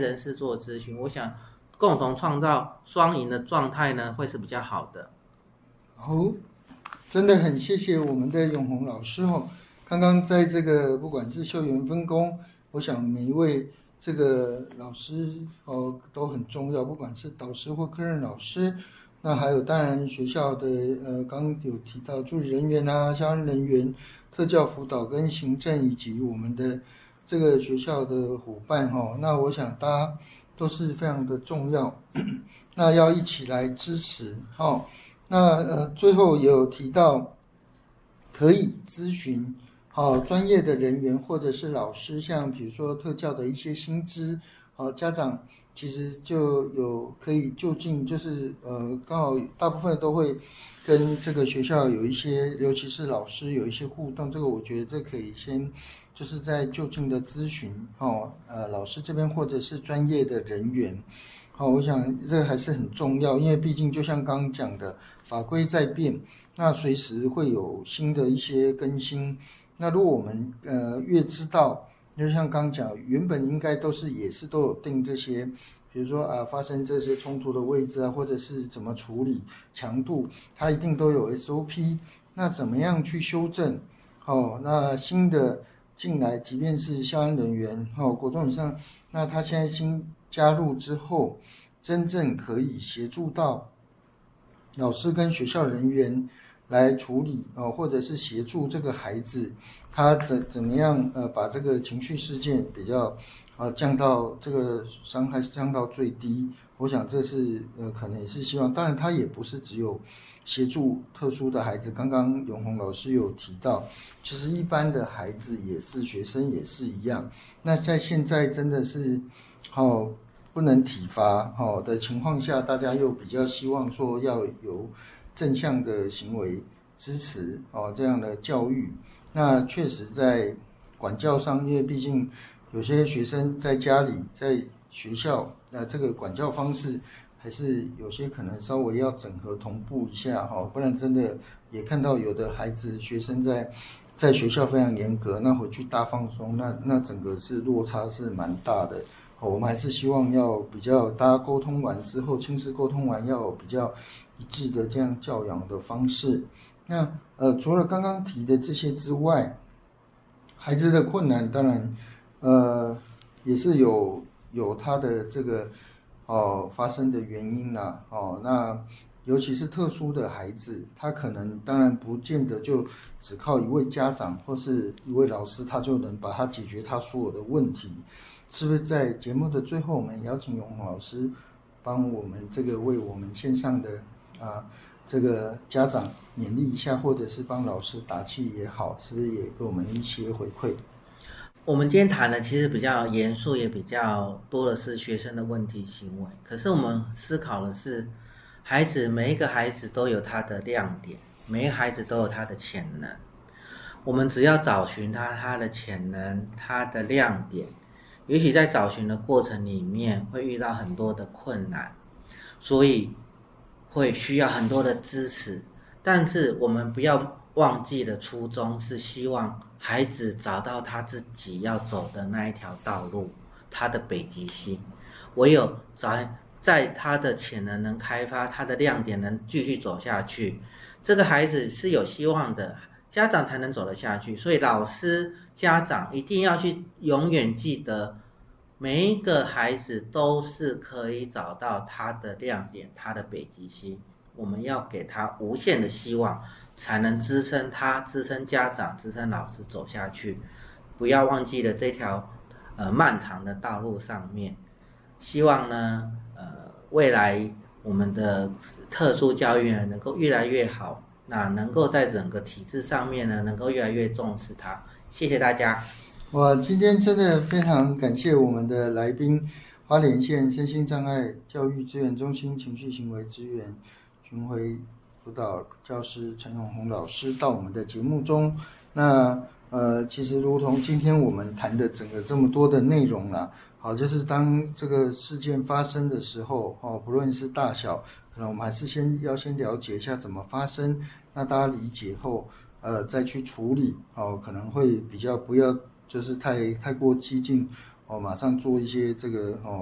人士做咨询，我想共同创造双赢的状态呢，会是比较好的。 好，真的很谢谢我们的永宏老师哦。刚刚在这个不管是校园分工，我想每一位这个老师都很重要，不管是导师或科任老师，那还有当然学校的刚刚有提到助理人员啊、相关人员、特教辅导跟行政，以及我们的这个学校的伙伴哦。那我想大家都是非常的重要，那要一起来支持哦。那最后也有提到可以咨询专业的人员或者是老师，像比如说特教的一些薪资，家长其实就有可以就近，就是刚好大部分都会跟这个学校有一些，尤其是老师有一些互动，这个我觉得这可以先就是在就近的咨询老师这边或者是专业的人员。我想这个还是很重要，因为毕竟就像刚刚讲的，法规在变，那随时会有新的一些更新。那如果我们越知道，就像刚刚讲，原本应该也是都有定这些，比如说发生这些冲突的位置啊，或者是怎么处理强度，它一定都有 SOP。那怎么样去修正？那新的进来，即便是校安人员国中以上，那他现在新加入之后，真正可以协助到老师跟学校人员来处理或者是协助这个孩子他怎么样把这个情绪事件比较降到这个伤害降到最低。我想这是可能也是希望，当然他也不是只有协助特殊的孩子，刚刚永宏老师有提到，其实一般的孩子也是学生也是一样。那在现在真的是不能体罚的情况下，大家又比较希望说要有正向的行为支持这样的教育。那确实在管教上，因为毕竟有些学生在家里在学校这个管教方式还是有些可能稍微要整合同步一下不然真的也看到有的孩子学生在学校非常严格，那回去大放松，那整个是落差是蛮大的。我们还是希望要比较大家沟通完之后，亲子沟通完要有比较一致的这样教养的方式。那除了刚刚提的这些之外，孩子的困难当然也是有他的这个发生的原因啦那尤其是特殊的孩子，他可能当然不见得就只靠一位家长或是一位老师，他就能把他解决他所有的问题。是不是在节目的最后，我们邀请永宏老师帮我们这个为我们线上的这个家长勉励一下，或者是帮老师打气也好，是不是也给我们一些回馈？ 我们今天谈的其实比较严肃，也比较多的是学生的问题行为。可是我们思考的是，每一个孩子都有他的亮点，每一个孩子都有他的潜能。我们只要找寻他的潜能，他的亮点。也许在找寻的过程里面会遇到很多的困难，所以会需要很多的支持。但是我们不要忘记了初衷，是希望孩子找到他自己要走的那一条道路，他的北极星。唯有在他的潜能能开发，他的亮点能继续走下去，这个孩子是有希望的，家长才能走得下去。所以老师家长一定要去永远记得，每一个孩子都是可以找到他的亮点，他的北极星。我们要给他无限的希望，才能支撑他、支撑家长、支撑老师走下去。不要忘记了这条漫长的道路上面。希望呢未来我们的特殊教育呢能够越来越好，那能够在整个体制上面呢能够越来越重视它。谢谢大家。 我今天真的非常感谢我们的来宾，花莲县身心障碍教育资源中心情绪行为资源巡回辅导教师陈永宏老师到我们的节目中。那其实如同今天我们谈的整个这么多的内容啦，就是当这个事件发生的时候不论是大小，可能我们还是先了解一下怎么发生，那大家理解后再去处理可能会比较不要就是太过激进马上做一些这个